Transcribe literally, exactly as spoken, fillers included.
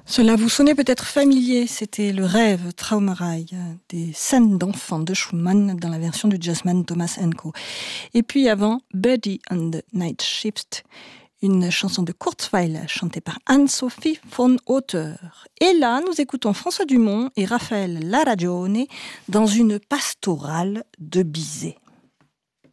Cela vous sonnait peut-être familier, c'était le rêve Traumerei des scènes d'enfants de Schumann dans la version du jazzman Thomas Enko. Et puis avant, Birdie and the Night Shift, une chanson de Kurzweil chantée par Anne-Sophie von Otter. Et là, nous écoutons François Dumont et Raphaël Laragione dans une pastorale de Bizet.